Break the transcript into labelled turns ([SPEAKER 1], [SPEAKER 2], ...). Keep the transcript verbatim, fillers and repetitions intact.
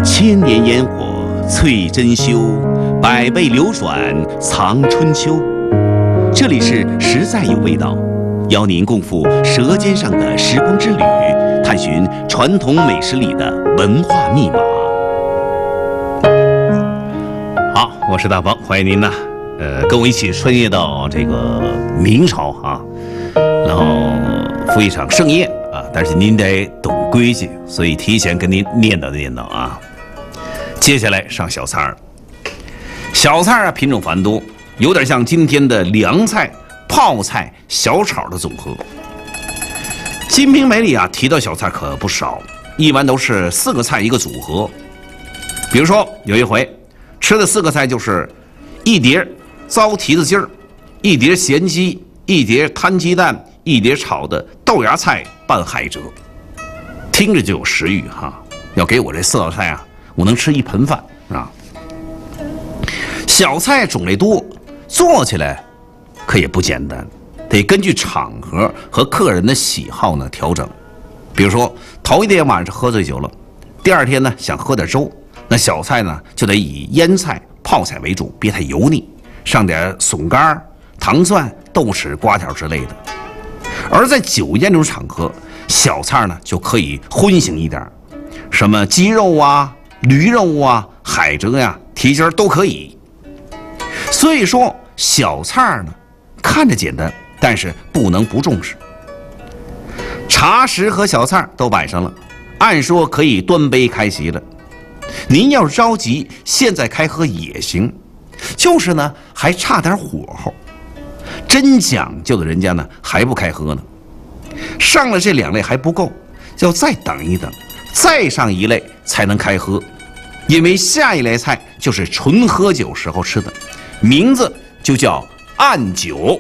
[SPEAKER 1] 千年烟火翠珍馐，百倍流转藏春秋。这里是实在有味道，邀您共赴舌尖上的时光之旅，探寻传统美食里的文化密码。好，我是大方，欢迎您呢，呃，跟我一起穿越到这个明朝啊，然后赴一场盛宴啊，但是您得懂规矩，所以提前跟您念叨念叨啊。接下来上小菜了，小菜啊品种繁多，有点像今天的凉菜、泡菜、小炒的总和。《金瓶梅》里啊提到小菜可不少，一般都是四个菜一个组合。比如说有一回吃的四个菜就是一碟糟蹄子筋儿，一碟咸鸡，一碟摊鸡蛋，一碟炒的豆芽菜拌海蜇，听着就有食欲哈。要给我这四道菜啊，我能吃一盆饭啊。小菜种类多，做起来可也不简单，得根据场合和客人的喜好呢调整。比如说头一天晚上喝醉酒了，第二天呢想喝点粥，那小菜呢就得以腌菜、泡菜为主，别太油腻，上点笋干、糖蒜、豆豉、瓜条之类的。而在酒宴这种场合，小菜呢就可以荤腥一点，什么鸡肉啊、驴肉啊、海蜇呀、蹄筋都可以。所以说小菜呢看着简单，但是不能不重视。茶食和小菜都摆上了，按说可以端杯开席了。您要是着急，现在开喝也行，就是呢还差点火候。真讲究的人家呢还不开喝呢。上了这两类还不够，要再等一等，再上一类才能开喝。因为下一类菜就是纯喝酒时候吃的，名字就叫暗酒。